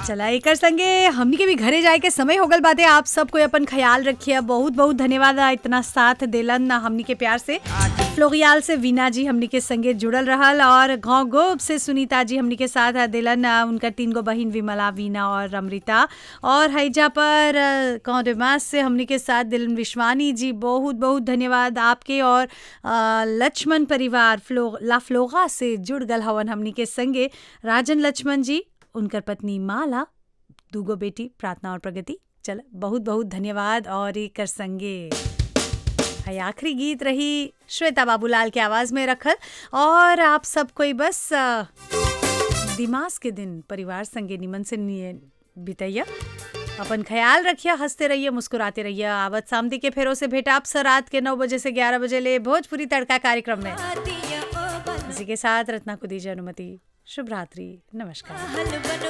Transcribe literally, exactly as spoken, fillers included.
चला एकर संगे हमनी के भी घरे जाए के समय हो गल बाटे। आप सब कोई अपन ख्याल रखिए। बहुत बहुत धन्यवाद इतना साथ देलन हमनी के प्यार से। फ्लोरियाल से वीना जी हमनी के संगे जुड़ल रहल और गाँव गोब से सुनीता जी हमनी के साथ दिलन। उनका तीन गो बहिन विमला, वीना और अमृता। और हैजा पर गाँव डेमास से हमनी के साथ दिलन विश्वानी जी। बहुत बहुत धन्यवाद आपके। और आ, लक्ष्मण परिवार फ्लो ला फ्लोगा से जुड़ गल हवन हमनी के संगे। राजन लक्ष्मण जी, उनकर पत्नी माला, दूगो बेटी प्रार्थना और प्रगति। चल बहुत बहुत धन्यवाद। और एक कर संगे है आखिरी गीत रही श्वेता बाबूलाल के आवाज में रखल। और आप सब कोई बस दिमाग के दिन परिवार संगे निमन से बितैया। अपन ख्याल रखिए, हंसते रहिए, मुस्कुराते रहिए। आवत सामदी के फेरों से भेंट आप सर रात के नौ बजे से ग्यारह बजे ले भोजपुरी तड़का कार्यक्रम में। इसी के साथ रत्ना को दीजिए अनुमति। शुभ रात्रि, नमस्कार।